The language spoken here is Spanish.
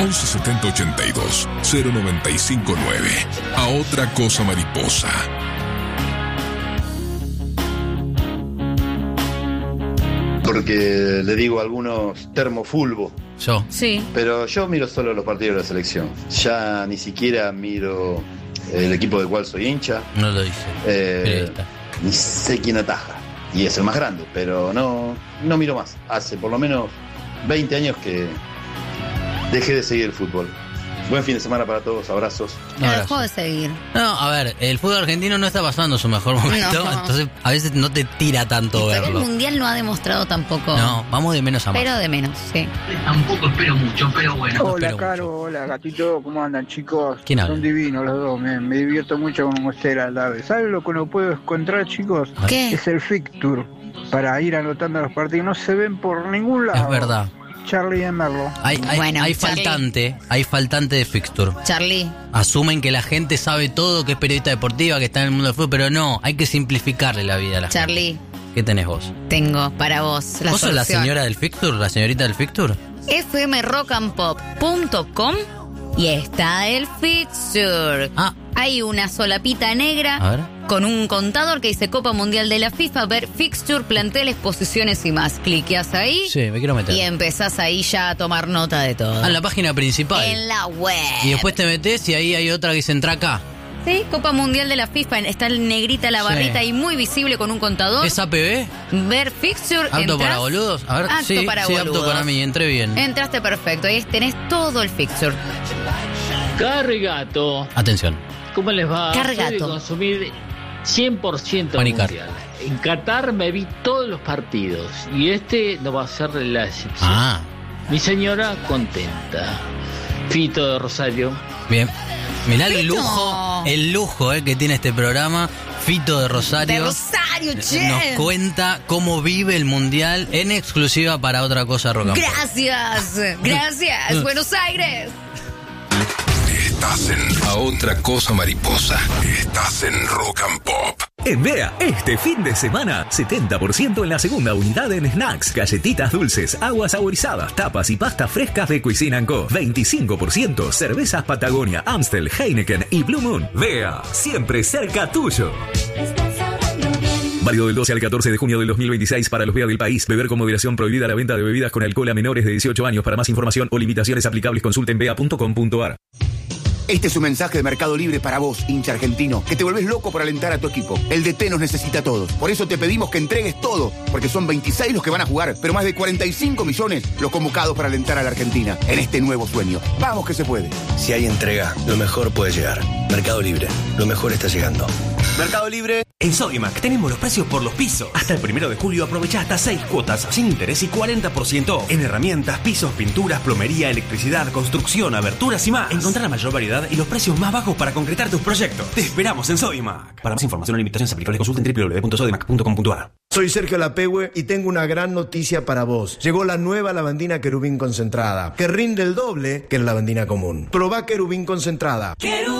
1170 82 0959. A otra cosa mariposa. Porque le digo a algunos termofulbo. Yo. Sí. Pero yo miro solo los partidos de la selección. Ya ni siquiera miro el equipo del cual soy hincha. No lo dije. Ni sé quién ataja. Y es el más grande, pero no miro más. Hace por lo menos 20 años que dejé de seguir el fútbol. Buen fin de semana para todos, abrazos. Me dejó de seguir. No, a ver, el fútbol argentino no está pasando su mejor momento, No. entonces a veces no te tira tanto Pero verlo. el Mundial no ha demostrado tampoco. No, vamos de menos a más. Pero de menos, sí. Tampoco espero mucho, pero bueno. Hola, espero Caro, mucho. hola, Gatito, ¿cómo andan, chicos? ¿Quién habla? Son divinos los dos, me divierto mucho con ustedes a la vez. ¿Saben lo que no puedo encontrar, chicos? ¿Qué? Es el fixture, para ir anotando los partidos. No se ven por ningún lado. Es verdad. Charlie de Merlo. Bueno, Hay Charlie. faltante de fixture. Charlie. Asumen que la gente sabe todo, que es periodista deportiva, que está en el mundo del fútbol, pero no, hay que simplificarle la vida a la Charlie, gente. ¿Qué tenés vos? tengo para vos la ¿Vos sos la solución. señora del fixture? ¿La señorita del fixture? fmrockandpop.com y está el fixture. Ah. Hay una solapita negra A ver. con un contador que dice Copa Mundial de la FIFA, ver fixture, planteles, posiciones y más. Cliqueas ahí Sí, me quiero meter. y empezás ahí ya a tomar nota de todo. En la página principal. En la web. Y después te metés y ahí hay otra que dice entra acá. Sí, Copa Mundial de la FIFA, está en negrita la Sí. barrita y muy visible con un contador. ¿Es APB? Ver fixture, ¿Apto entrás. para boludos? A ver, Apto sí, para sí, boludos. apto para mí, entré bien. Entraste perfecto, ahí tenés todo el fixture. Cargato. Atención. ¿Cómo les va? Cargato. Soy de consumir 100% Manicar. mundial. En Qatar me vi todos los partidos y este no va a ser la excepción. Ah, Mi señora contenta. Fito de Rosario. bien. Mirá el Fito. lujo que tiene este programa. Fito de De Rosario Rosario, che. nos cuenta cómo vive el mundial en exclusiva para Otra Cosa Rock and Pop. Gracias, Buenos Aires. Estás en A Otra Cosa Mariposa. Estás en Rock and Pop. En Bea, este fin de semana, 70% en la segunda unidad en snacks, galletitas dulces, aguas saborizadas, tapas y pastas frescas de Cuisine & Co. 25% cervezas Patagonia, Amstel, Heineken y Blue Moon. Bea, siempre cerca tuyo. Válido del 12 al 14 de junio del 2026 para los Bea del país. Beber con moderación, prohibida la venta de bebidas con alcohol a menores de 18 años. Para más información o limitaciones aplicables consulten bea.com.ar. Este es un mensaje de Mercado Libre para vos, hincha argentino, que te volvés loco por alentar a tu equipo. El DT nos necesita a todos. Por eso te pedimos que entregues todo, porque son 26 los que van a jugar, pero más de 45 millones los convocados para alentar a la Argentina en este nuevo sueño. ¡Vamos que se puede! Si hay entrega, lo mejor puede llegar. Mercado Libre, lo mejor está llegando. Mercado Libre. En Sodimac tenemos los precios por los pisos. Hasta el 1 de julio aprovecha hasta 6 cuotas sin interés y 40% en herramientas, pisos, pinturas, plomería, electricidad, construcción, aberturas y más. Encontrá la mayor variedad y los precios más bajos para concretar tus proyectos. Te esperamos en Sodimac. Para más información o limitaciones aplicables consulten www.sodimac.com.ar. Soy Sergio Lapehue y tengo una gran noticia para vos. Llegó la nueva lavandina Querubín concentrada, que rinde el doble que la lavandina común. Probá Querubín concentrada.